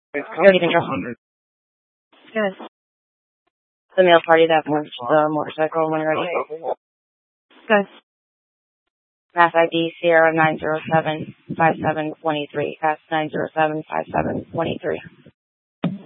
Security control. Good. The male party that moved the motorcycle when you're ready. Good. Mass ID Sierra 9075723. That's 9075723.